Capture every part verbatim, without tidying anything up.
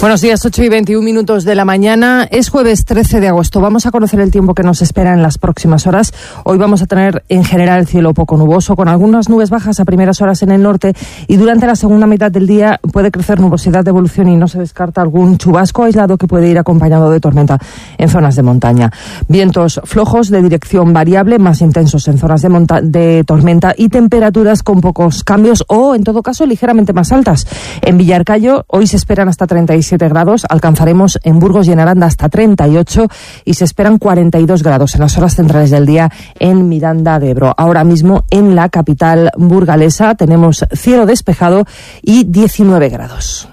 Buenos días, ocho y veintiún minutos de la mañana. Es jueves trece de agosto. Vamos a conocer el tiempo que nos espera en las próximas horas. Hoy vamos a tener en general el cielo poco nuboso, con algunas nubes bajas a primeras horas en el norte, y durante la segunda mitad del día puede crecer nubosidad de evolución y no se descarta algún chubasco aislado que puede ir acompañado de tormenta en zonas de montaña. Vientos flojos de dirección variable, más intensos en zonas de, monta- de tormenta, y temperaturas con pocos cambios o, en todo caso, ligeramente más altas. En Villarcayo hoy se esperan hasta treinta y siete grados, alcanzaremos en Burgos y en Aranda hasta treinta y ocho y se esperan cuarenta y dos grados en las horas centrales del día en Miranda de Ebro. Ahora mismo en la capital burgalesa tenemos cielo despejado y diecinueve grados.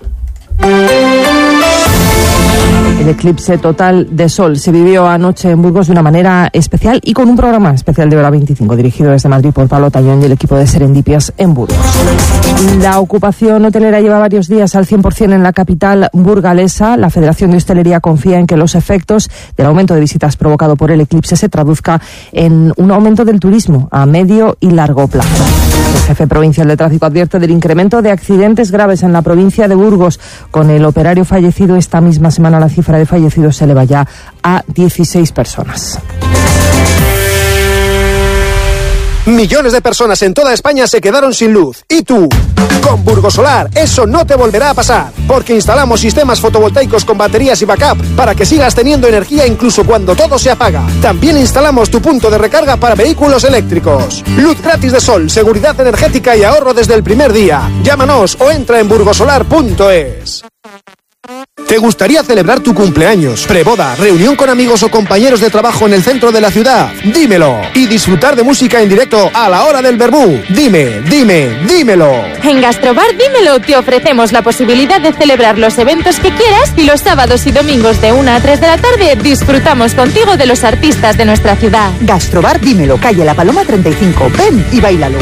El eclipse total de sol se vivió anoche en Burgos de una manera especial y con un programa especial de hora veinticinco dirigido desde Madrid por Pablo Tallón y el equipo de Serendipias en Burgos. La ocupación hotelera lleva varios días al cien por ciento en la capital burgalesa. La Federación de Hostelería confía en que los efectos del aumento de visitas provocado por el eclipse se traduzca en un aumento del turismo a medio y largo plazo. El jefe provincial de tráfico advierte del incremento de accidentes graves en la provincia de Burgos. Con el operario fallecido esta misma semana, la cifra de fallecidos se eleva ya a dieciséis personas. Millones de personas en toda España se quedaron sin luz. ¿Y tú? Con Burgosolar, eso no te volverá a pasar, porque instalamos sistemas fotovoltaicos con baterías y backup para que sigas teniendo energía incluso cuando todo se apaga. También instalamos tu punto de recarga para vehículos eléctricos. Luz gratis de sol, seguridad energética y ahorro desde el primer día. Llámanos o entra en burgosolar punto es. ¿Te gustaría celebrar tu cumpleaños, preboda, reunión con amigos o compañeros de trabajo en el centro de la ciudad? Dímelo. Y disfrutar de música en directo a la hora del verbú. Dime, dime, dímelo. En Gastrobar Dímelo te ofrecemos la posibilidad de celebrar los eventos que quieras, y los sábados y domingos de una a tres de la tarde disfrutamos contigo de los artistas de nuestra ciudad. Gastrobar Dímelo, calle La Paloma treinta y cinco. Ven y báilalo.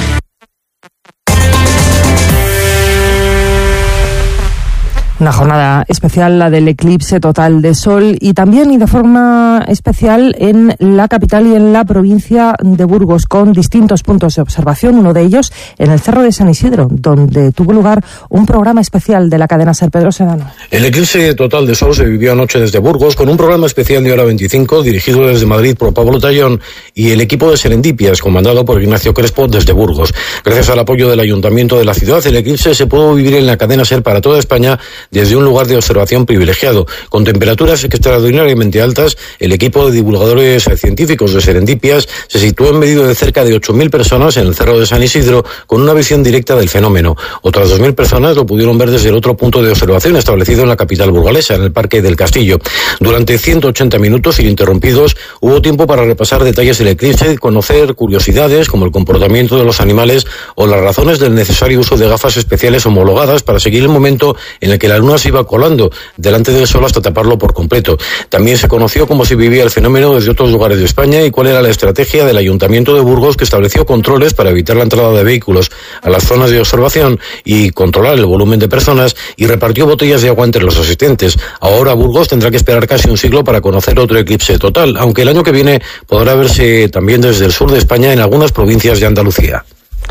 Una jornada especial, la del eclipse total de sol, y también y de forma especial en la capital y en la provincia de Burgos, con distintos puntos de observación, uno de ellos en el Cerro de San Isidro, donde tuvo lugar un programa especial de la cadena SER. Pedro Sedano. El eclipse total de sol se vivió anoche desde Burgos con un programa especial de hora veinticinco dirigido desde Madrid por Pablo Tallón y el equipo de Serendipias, comandado por Ignacio Crespo desde Burgos. Gracias al apoyo del Ayuntamiento de la ciudad, el eclipse se pudo vivir en la cadena SER para toda España desde un lugar de observación privilegiado. Con temperaturas extraordinariamente altas, el equipo de divulgadores científicos de Serendipias se situó en medio de cerca de ocho mil personas en el Cerro de San Isidro con una visión directa del fenómeno. Otras dos mil personas lo pudieron ver desde el otro punto de observación establecido en la capital burgalesa, en el Parque del Castillo. Durante ciento ochenta minutos ininterrumpidos hubo tiempo para repasar detalles del eclipse, conocer curiosidades como el comportamiento de los animales o las razones del necesario uso de gafas especiales homologadas para seguir el momento en el que la luna se iba colando delante del sol hasta taparlo por completo. También se conoció cómo se vivía el fenómeno desde otros lugares de España y cuál era la estrategia del Ayuntamiento de Burgos, que estableció controles para evitar la entrada de vehículos a las zonas de observación y controlar el volumen de personas, y repartió botellas de agua entre los asistentes. Ahora Burgos tendrá que esperar casi un siglo para conocer otro eclipse total, aunque el año que viene podrá verse también desde el sur de España en algunas provincias de Andalucía.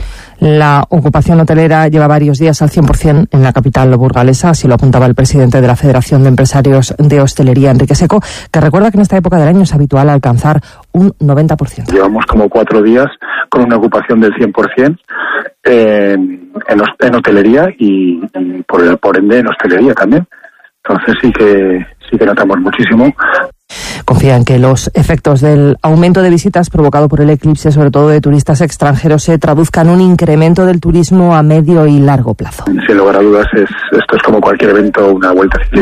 La ocupación hotelera lleva varios días al cien por ciento en la capital burgalesa, así lo apuntaba el presidente de la Federación de Empresarios de Hostelería, Enrique Seco, que recuerda que en esta época del año es habitual alcanzar un noventa por ciento. Llevamos como cuatro días con una ocupación del cien por ciento en, en, en hotelería y, y por, por ende en hostelería también. Entonces sí que sí que notamos muchísimo. Confía en que los efectos del aumento de visitas provocado por el eclipse, sobre todo de turistas extranjeros, se traduzcan en un incremento del turismo a medio y largo plazo. Sin lugar a dudas, es, esto es como cualquier evento, una vuelta ciclista.